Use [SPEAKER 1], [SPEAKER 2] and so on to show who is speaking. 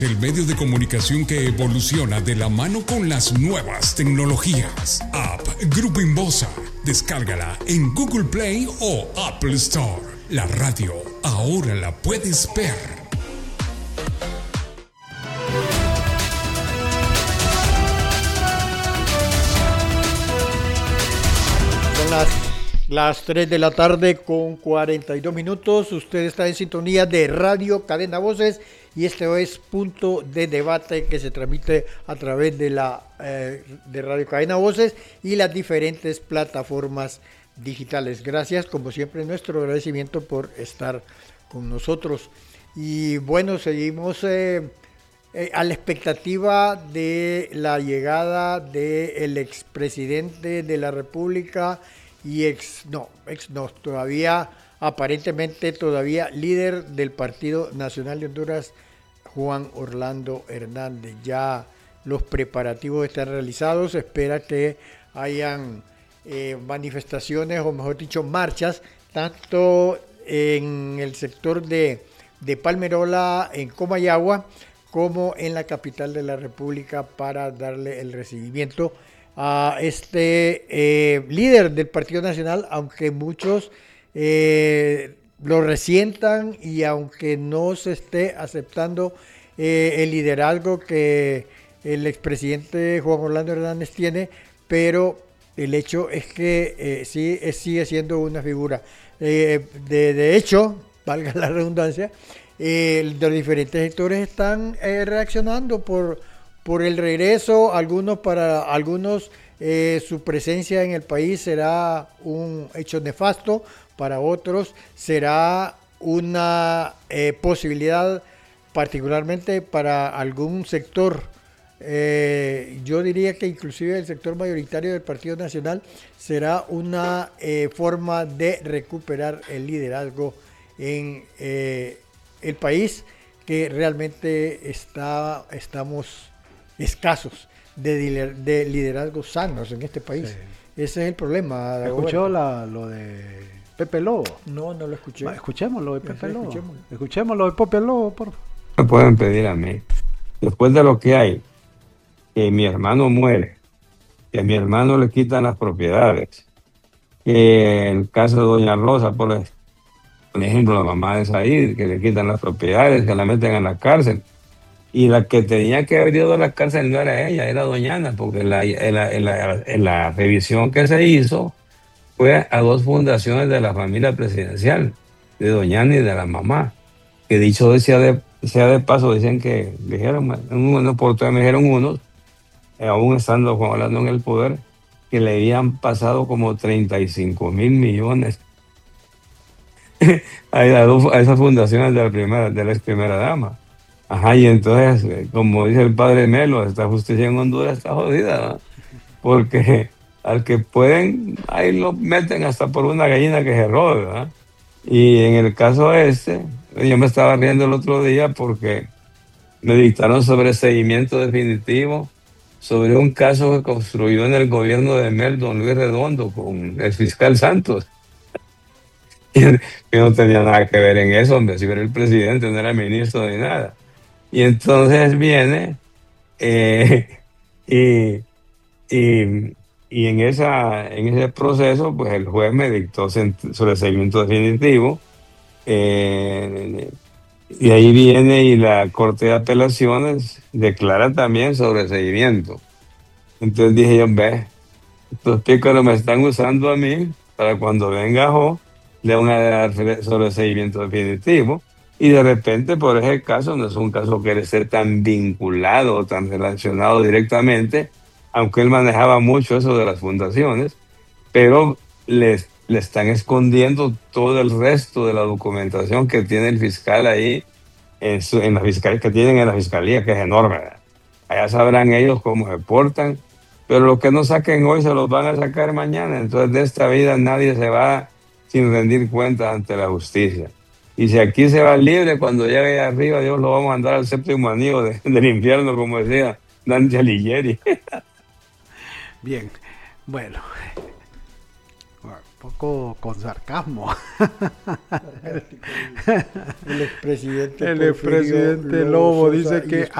[SPEAKER 1] El medio de comunicación que evoluciona de la mano con las nuevas tecnologías. App Grupo Inbosa. Descárgala en Google Play o Apple Store. La radio ahora la puedes ver.
[SPEAKER 2] Son las 3 de la tarde con 42 minutos. Usted está en sintonía de Radio Cadena Voces y este es Punto de Debate, que se transmite a través de de Radio Cadena Voces y las diferentes plataformas digitales. Gracias, como siempre, nuestro agradecimiento por estar con nosotros. Y bueno, seguimos a la expectativa de la llegada del expresidente de la República y aparentemente todavía líder del Partido Nacional de Honduras, Juan Orlando Hernández. Ya los preparativos están realizados, se espera que hayan manifestaciones, o mejor dicho, marchas, tanto en el sector de Palmerola, en Comayagua, como en la capital de la República, para darle el recibimiento a este líder del Partido Nacional, aunque muchos lo resientan y aunque no se esté aceptando el liderazgo que el expresidente Juan Orlando Hernández tiene, pero el hecho es que sigue siendo una figura. De hecho, valga la redundancia, los diferentes sectores están reaccionando por el regreso. Para algunos su presencia en el país será un hecho nefasto, para otros será una posibilidad, particularmente para algún sector. Yo diría que inclusive el sector mayoritario del Partido Nacional será una forma de recuperar el liderazgo en el país, que realmente estamos escasos de liderazgos sanos en este país. Sí. Ese es el problema.
[SPEAKER 3] ¿Escuchó lo de Pepe Lobo?
[SPEAKER 2] No lo escuché.
[SPEAKER 3] Escuchemos lo de Pepe Lobo. Escuchemos lo de Pepe Lobo, por favor.
[SPEAKER 4] Me pueden pedir a mí, después de lo que hay, que mi hermano muere, que a mi hermano le quitan las propiedades, que el caso de Doña Rosa, por ejemplo, la mamá de Said, que le quitan las propiedades, que la meten en la cárcel, y la que tenía que haber ido a la cárcel no era ella, era Doña Ana, porque en la revisión que se hizo fue a dos fundaciones de la familia presidencial, de Doña Ana y de la mamá, que dicho sea de paso, dijeron unos, aún estando Juan Orlando en el poder, que le habían pasado como 35,000 millones a esas fundaciones de la ex primera dama. Ajá, y entonces, como dice el padre Melo, esta justicia en Honduras está jodida, ¿no? Porque al que pueden, ahí lo meten hasta por una gallina que se robe, ¿verdad? Y en el caso yo me estaba riendo el otro día porque me dictaron sobreseimiento definitivo sobre un caso que construyó en el gobierno de Mel don Luis Redondo con el fiscal Santos. Yo no tenía nada que ver en eso, hombre, si era el presidente, no era ministro ni nada. Y entonces viene y en ese proceso, pues el juez me dictó sobreseimiento definitivo. Y ahí viene y la Corte de Apelaciones declara también sobreseimiento. Entonces dije yo, estos pícaros me están usando a mí para cuando venga Jo, le van a dar sobreseimiento definitivo. Y de repente, por ese caso, no es un caso que quiere ser tan vinculado o tan relacionado directamente, aunque él manejaba mucho eso de las fundaciones, pero le están escondiendo todo el resto de la documentación que tiene el fiscal ahí, en la fiscalía, que tienen en la fiscalía, que es enorme, ¿verdad? Allá sabrán ellos cómo se portan, pero lo que no saquen hoy se los van a sacar mañana. Entonces, de esta vida nadie se va sin rendir cuentas ante la justicia. Y si aquí se va libre, cuando llegue allá arriba, Dios lo va a mandar al séptimo anillo del infierno, como decía Dante Alighieri.
[SPEAKER 3] Bien, bueno. poco con sarcasmo.
[SPEAKER 2] El expresidente
[SPEAKER 3] El expresidente Lobo dice que